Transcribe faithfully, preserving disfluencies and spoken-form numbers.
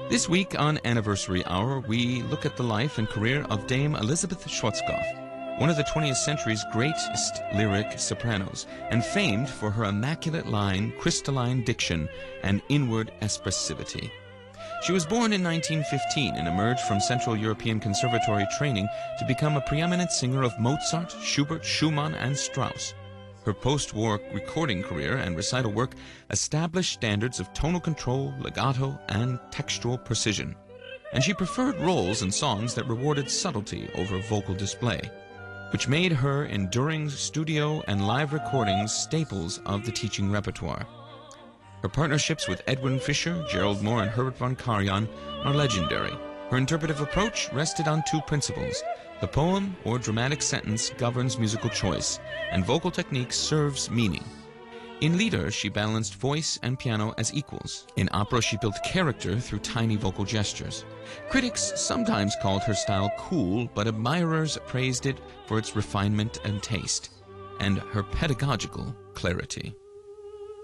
This week on Anniversary Hour, we look at the life and career of Dame Elizabeth Schwarzkopf, one of the twentieth century's greatest lyric sopranos, and famed for her immaculate line, crystalline diction, and inward expressivity. She was born in nineteen fifteen and emerged from Central European Conservatory training to become a preeminent singer of Mozart, Schubert, Schumann, and Strauss. Her post-war recording career and recital work established standards of tonal control, legato, and textual precision. And she preferred roles and songs that rewarded subtlety over vocal display, which made her enduring studio and live recordings staples of the teaching repertoire. Her partnerships with Edwin Fischer, Gerald Moore, and Herbert von Karajan are legendary. Her interpretive approach rested on two principles. The poem or dramatic sentence governs musical choice, and vocal technique serves meaning. In Lieder, she balanced voice and piano as equals. In opera, she built character through tiny vocal gestures. Critics sometimes called her style cool, but admirers praised it for its refinement and taste, and her pedagogical clarity.